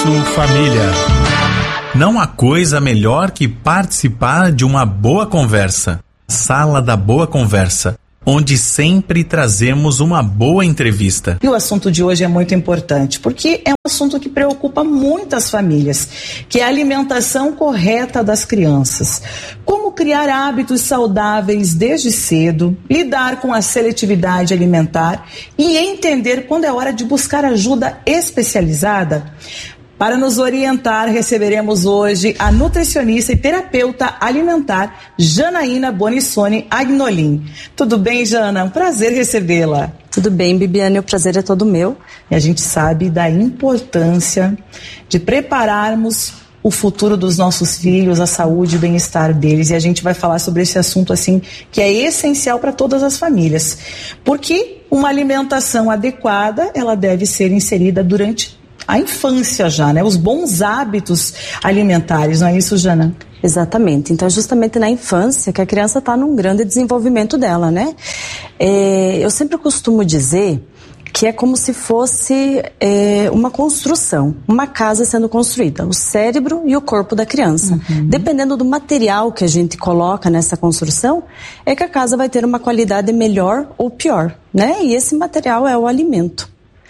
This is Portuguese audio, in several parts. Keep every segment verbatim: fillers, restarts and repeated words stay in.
Família. Não há coisa melhor que participar de uma boa conversa. Sala da Boa Conversa, onde sempre trazemos uma boa entrevista. E o assunto de hoje é muito importante, porque é um assunto que preocupa muitas famílias, que é a alimentação correta das crianças. Como criar hábitos saudáveis desde cedo, lidar com a seletividade alimentar e entender quando é hora de buscar ajuda especializada. Para nos orientar, receberemos hoje a nutricionista e terapeuta alimentar Janaína Bonissoni Agnolin. Tudo bem, Jana? Um prazer recebê-la. Tudo bem, Bibiane, o prazer é todo meu. E a gente sabe da importância de prepararmos o futuro dos nossos filhos, a saúde e o bem-estar deles. E a gente vai falar sobre esse assunto assim, que é essencial para todas as famílias. Porque uma alimentação adequada, ela deve ser inserida durante a infância já, né? Os bons hábitos alimentares, não é isso, Jana? Exatamente. Então, é justamente na infância que a criança está num grande desenvolvimento dela, né? É, eu sempre costumo dizer que é como se fosse é, uma construção, uma casa sendo construída, o cérebro e o corpo da criança. Uhum. Dependendo do material que a gente coloca nessa construção, é que a casa vai ter uma qualidade melhor ou pior, né? E esse material é o alimento.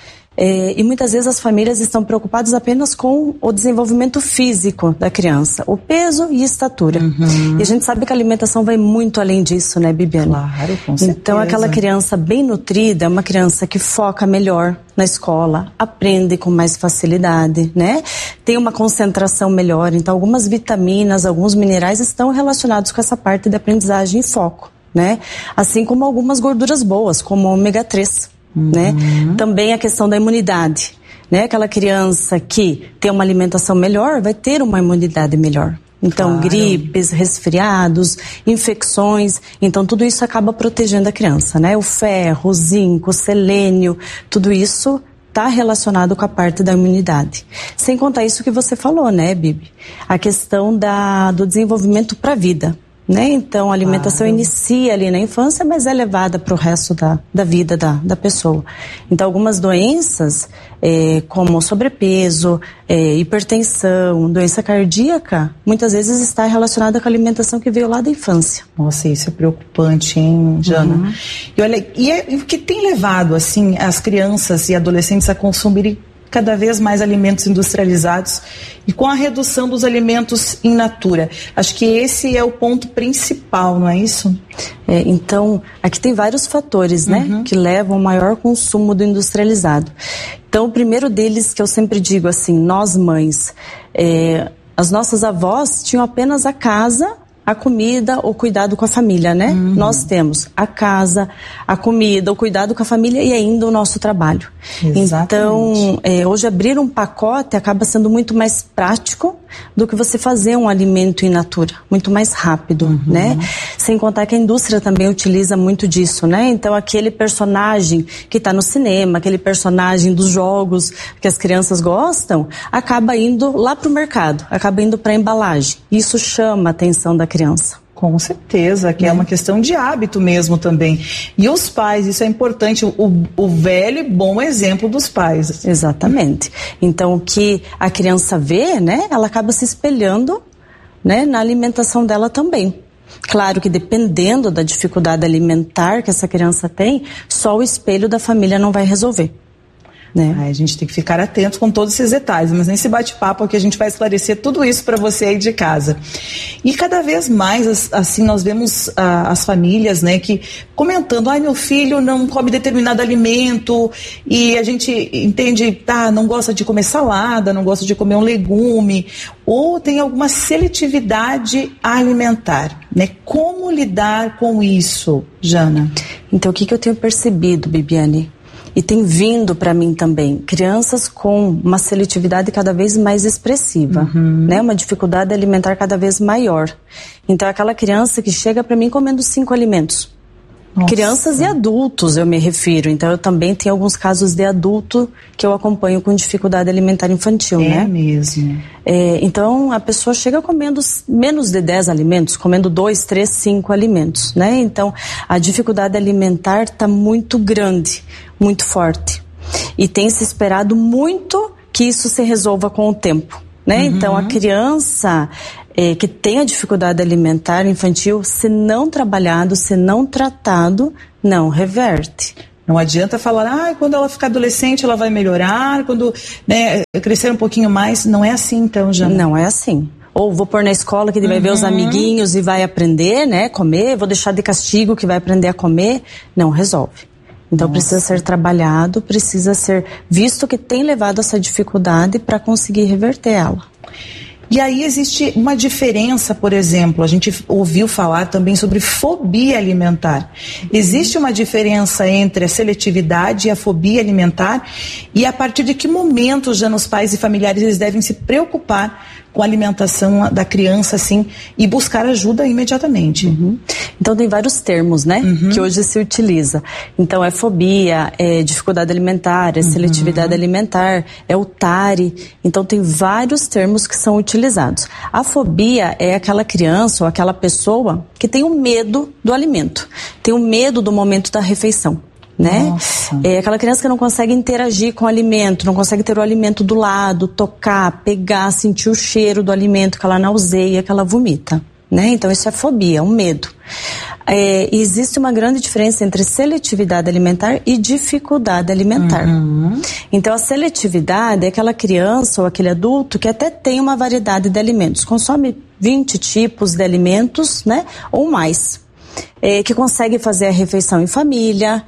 É, e muitas vezes as famílias estão preocupadas apenas com o desenvolvimento físico da criança, o peso e estatura. Uhum. E a gente sabe que a alimentação vai muito além disso, né, Bibiane? Claro, com certeza. Então, aquela criança bem nutrida é uma criança que foca melhor na escola, aprende com mais facilidade, né? Tem uma concentração melhor. Então, algumas vitaminas, alguns minerais estão relacionados com essa parte da aprendizagem e foco, né? Assim como algumas gorduras boas, como o ômega três. Uhum. Né? Também a questão da imunidade, né? Aquela criança que tem uma alimentação melhor vai ter uma imunidade melhor. Então, claro. Gripes, resfriados, infecções, então tudo isso acaba protegendo a criança, né? O ferro, o zinco, o selênio, tudo isso está relacionado com a parte da imunidade. Sem contar isso que você falou, né, Bibi? A questão da, do desenvolvimento para a vida. Né? Então, a alimentação claro. Inicia ali na infância, mas é levada para o resto da, da vida da, da pessoa. Então, algumas doenças, é, como sobrepeso, é, hipertensão, doença cardíaca, muitas vezes está relacionada com a alimentação que veio lá da infância. Nossa, isso é preocupante, hein, Jana? Uhum. E olha, e, é, e o que tem levado, assim, as crianças e adolescentes a consumirem cada vez mais alimentos industrializados e com a redução dos alimentos in natura. Acho que esse é o ponto principal, não é isso? É, então, aqui tem vários fatores, né, uhum. que levam ao maior consumo do industrializado. Então, o primeiro deles que eu sempre digo assim, nós mães, é, as nossas avós tinham apenas a casa, a comida, o cuidado com a família, né? Uhum. Nós temos a casa, a comida, o cuidado com a família e ainda o nosso trabalho. Exatamente. Então, é, hoje abrir um pacote acaba sendo muito mais prático do que você fazer um alimento in natura, muito mais rápido, uhum. né? Sem contar que a indústria também utiliza muito disso, né? Então, aquele personagem que está no cinema, aquele personagem dos jogos que as crianças gostam, acaba indo lá para o mercado, acaba indo para a embalagem. Isso chama a atenção da criança. Com certeza, que é. é uma questão de hábito mesmo também. E os pais, isso é importante, o, o velho e bom exemplo dos pais. Exatamente. Então, o que a criança vê, né, ela acaba se espelhando, né, na alimentação dela também. Claro que dependendo da dificuldade alimentar que essa criança tem, só o espelho da família não vai resolver. Né? Ai, a gente tem que ficar atento com todos esses detalhes, mas nesse bate-papo aqui a gente vai esclarecer tudo isso para você aí de casa. E cada vez mais, assim, nós vemos ah, as famílias, né, que comentando, ai, meu filho não come determinado alimento, e a gente entende, tá, não gosta de comer salada, não gosta de comer um legume, ou tem alguma seletividade alimentar, né? Como lidar com isso, Jana? Então, o que, que eu tenho percebido, Bibiane? E tem vindo para mim também crianças com uma seletividade cada vez mais expressiva, uhum. né? Uma dificuldade alimentar cada vez maior. Então, aquela criança que chega para mim comendo cinco alimentos. Nossa. Crianças e adultos, eu me refiro. Então, eu também tenho alguns casos de adulto que eu acompanho com dificuldade alimentar infantil, é né? É mesmo. É, então, a pessoa chega comendo menos de dez alimentos, comendo dois, três, cinco alimentos, né? Então, a dificuldade alimentar está muito grande, muito forte. E tem se esperado muito que isso se resolva com o tempo, né? Uhum. Então, a criança é, que tem a dificuldade alimentar infantil, se não trabalhado, se não tratado, não reverte. Não adianta falar, ah, quando ela ficar adolescente ela vai melhorar, quando, né, crescer um pouquinho mais. Não é assim, então, já. Não é assim. Ou vou pôr na escola que ele vai uhum. ver os amiguinhos e vai aprender, né, comer, vou deixar de castigo que vai aprender a comer. Não resolve. Então, Nossa. Precisa ser trabalhado, precisa ser visto que tem levado essa dificuldade para conseguir reverter ela. E aí existe uma diferença, por exemplo, a gente ouviu falar também sobre fobia alimentar. Existe uma diferença entre a seletividade e a fobia alimentar? E a partir de que momento já nos pais e familiares eles devem se preocupar com a alimentação da criança, assim, e buscar ajuda imediatamente? Uhum. Então tem vários termos, né, uhum. que hoje se utiliza. Então é fobia, é dificuldade alimentar, é seletividade uhum. alimentar, é o T A R I. Então tem vários termos que são utilizados. A fobia é aquela criança ou aquela pessoa que tem o medo do alimento, tem o medo do momento da refeição. Né? Nossa. É aquela criança que não consegue interagir com o alimento, não consegue ter o alimento do lado, tocar, pegar, sentir o cheiro do alimento, que ela nauseia, que ela vomita, né? Então isso é fobia, um medo. É, existe uma grande diferença entre seletividade alimentar e dificuldade alimentar. Uhum. Então a seletividade é aquela criança ou aquele adulto que até tem uma variedade de alimentos, consome vinte tipos de alimentos, né? Ou mais, é, que consegue fazer a refeição em família,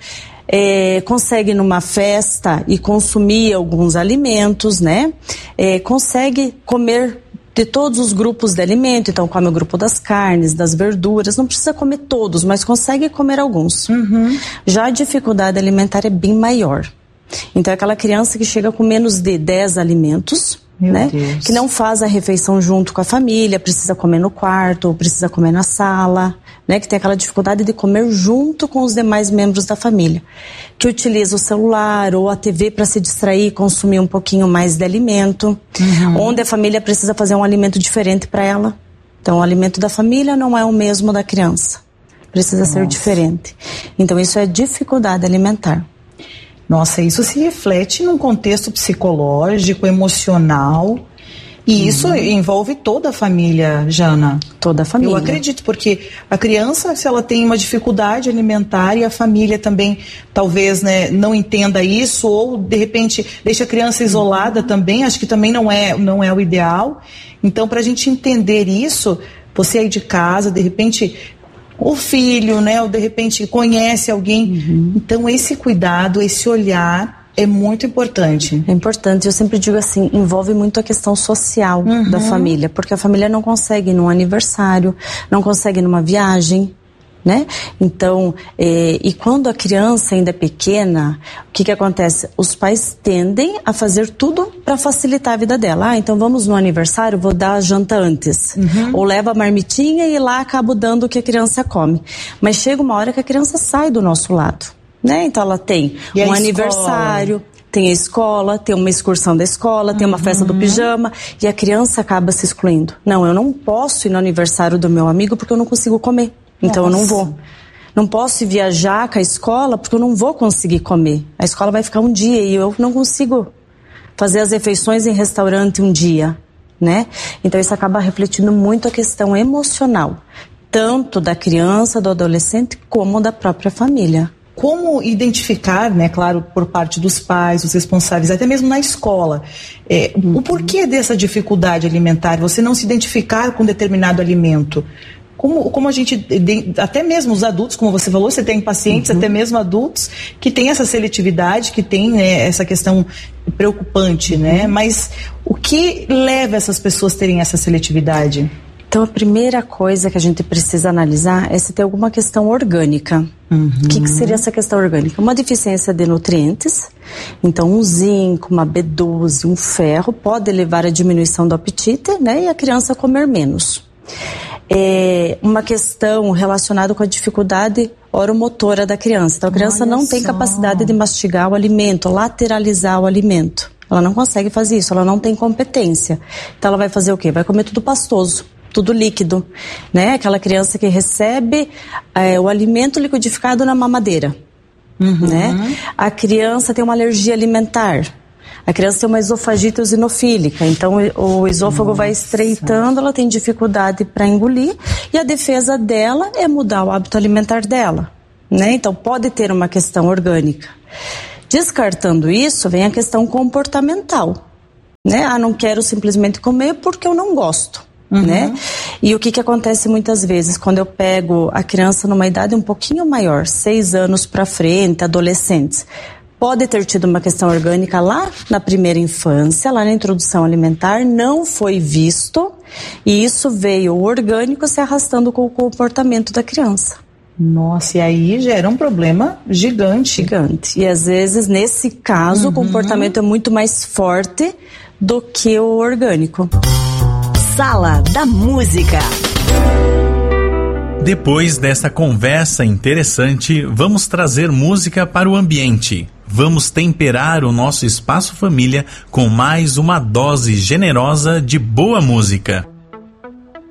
É, consegue numa festa e consumir alguns alimentos, né? É, consegue comer de todos os grupos de alimento, então come o grupo das carnes, das verduras, não precisa comer todos, mas consegue comer alguns. Uhum. Já a dificuldade alimentar é bem maior. Então é aquela criança que chega com menos de dez alimentos, Meu né? Deus. Que não faz a refeição junto com a família, precisa comer no quarto, ou precisa comer na sala, né? Que tem aquela dificuldade de comer junto com os demais membros da família, que utiliza o celular ou a T V para se distrair e consumir um pouquinho mais de alimento, uhum. onde a família precisa fazer um alimento diferente para ela. Então o alimento da família não é o mesmo da criança, precisa Nossa. Ser diferente. Então isso é dificuldade alimentar. Nossa, isso se reflete num contexto psicológico, emocional, e uhum. isso envolve toda a família, Jana. Toda a família. Eu acredito, porque a criança, se ela tem uma dificuldade alimentar e a família também talvez, né, não entenda isso, ou de repente deixa a criança isolada uhum. também, acho que também não é, não é o ideal. Então, para a gente entender isso, você aí de casa, de repente o filho, né, ou de repente conhece alguém. Uhum. Então esse cuidado, esse olhar é muito importante. É importante, eu sempre digo assim, envolve muito a questão social uhum. da família, porque a família não consegue ir num aniversário, não consegue ir numa viagem, né? Então, é, e quando a criança ainda é pequena, o que que acontece? Os pais tendem a fazer tudo para facilitar a vida dela. Ah, então vamos no aniversário, vou dar a janta antes. Uhum. Ou leva a marmitinha e lá acabo dando o que a criança come. Mas chega uma hora que a criança sai do nosso lado, né? Então ela tem e um aniversário, tem a escola, tem uma excursão da escola, tem uma uhum. festa do pijama, e a criança acaba se excluindo. Não, eu não posso ir no aniversário do meu amigo porque eu não consigo comer. Então Nossa. Eu não vou. Não posso viajar com a escola porque eu não vou conseguir comer. A escola vai ficar um dia e eu não consigo fazer as refeições em restaurante um dia, né? Então isso acaba refletindo muito a questão emocional, tanto da criança, do adolescente, como da própria família. Como identificar, né, claro, por parte dos pais, os responsáveis, até mesmo na escola, é, uhum. o porquê dessa dificuldade alimentar, você não se identificar com determinado alimento? Como, como a gente, até mesmo os adultos, como você falou, você tem pacientes, uhum. até mesmo adultos, que têm essa seletividade, que tem, né, essa questão preocupante, né? Mas o que leva essas pessoas a terem essa seletividade? Então, a primeira coisa que a gente precisa analisar é se tem alguma questão orgânica. Uhum. O que, que seria essa questão orgânica? Uma deficiência de nutrientes, então um zinco, uma B doze, um ferro, pode levar à diminuição do apetite, né? E a criança comer menos. É uma questão relacionada com a dificuldade oromotora da criança. Então a criança Olha não tem só. capacidade de mastigar o alimento, lateralizar o alimento. Ela não consegue fazer isso, ela não tem competência. Então ela vai fazer o quê? Vai comer tudo pastoso, tudo líquido, né? Aquela criança que recebe é, o alimento liquidificado na mamadeira, uhum. né? A criança tem uma alergia alimentar. A criança tem uma esofagite eosinofílica, então o esôfago Nossa. vai estreitando, ela tem dificuldade para engolir e a defesa dela é mudar o hábito alimentar dela, né? Então pode ter uma questão orgânica. Descartando isso, vem a questão comportamental, né? Ah, não quero simplesmente comer porque eu não gosto. Uhum. Né? E o que que acontece muitas vezes quando eu pego a criança numa idade um pouquinho maior, seis anos para frente, adolescentes, pode ter tido uma questão orgânica lá na primeira infância, lá na introdução alimentar, não foi visto e isso veio o orgânico se arrastando com o comportamento da criança. Nossa, e aí gera um problema gigante. Gigante. E às vezes, nesse caso, uhum. o comportamento é muito mais forte do que o orgânico. Sala da Música. Depois dessa conversa interessante, vamos trazer música para o ambiente. Vamos temperar o nosso espaço família com mais uma dose generosa de boa música.